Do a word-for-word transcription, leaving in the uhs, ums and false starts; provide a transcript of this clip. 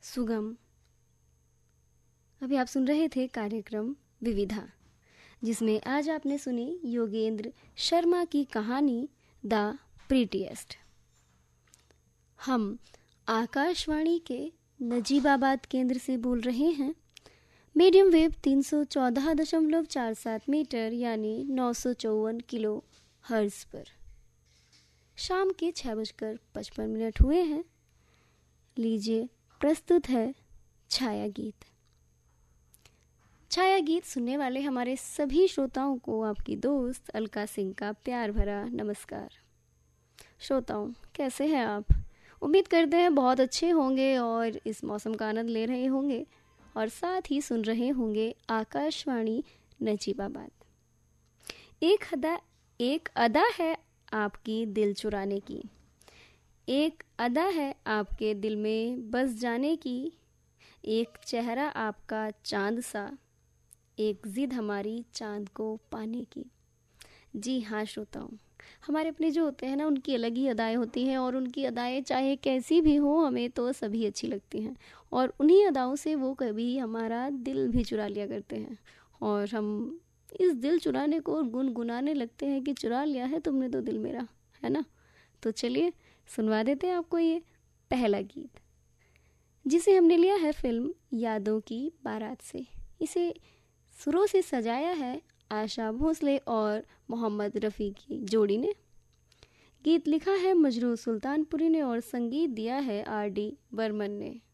सुगम। अभी आप सुन रहे थे कार्यक्रम विविधा, जिसमें आज आपने सुनी योगेंद्र शर्मा की कहानी द प्रीटीएस्ट। हम आकाशवाणी के नजीबाबाद केंद्र से बोल रहे हैं। मीडियम वेव तीन सौ चौदह दशमलव चार सात मीटर यानी नौ सौ चौवन किलो हर्ज पर। शाम के छः बजकर पचपन मिनट हुए हैं। लीजिए, प्रस्तुत है छाया गीत। छाया गीत सुनने वाले हमारे सभी श्रोताओं को आपकी दोस्त अलका सिंह का प्यार भरा नमस्कार। श्रोताओं, कैसे हैं आप? उम्मीद करते हैं बहुत अच्छे होंगे और इस मौसम का आनंद ले रहे होंगे और साथ ही सुन रहे होंगे आकाशवाणी नजीबाबाद। एक अदा एक अदा है आपकी दिल चुराने की, एक अदा है आपके दिल में बस जाने की, एक चेहरा आपका चांद सा, एक जिद हमारी चांद को पाने की। जी हाँ श्रोताओं, हमारे अपने जो होते हैं ना, उनकी अलग ही अदाएं होती हैं और उनकी अदाएं चाहे कैसी भी हो, हमें तो सभी अच्छी लगती हैं और उन्हीं अदाओं से वो कभी हमारा दिल भी चुरा लिया करते हैं और हम इस दिल चुराने को गुनगुनाने लगते हैं कि चुरा लिया है तुमने तो दिल मेरा, है ना। तो चलिए सुनवा देते हैं आपको ये पहला गीत, जिसे हमने लिया है फिल्म यादों की बारात से। इसे सुरों से सजाया है आशा भोसले और मोहम्मद रफ़ी की जोड़ी ने। गीत लिखा है मजरू सुल्तानपुरी ने और संगीत दिया है आर डी बर्मन ने।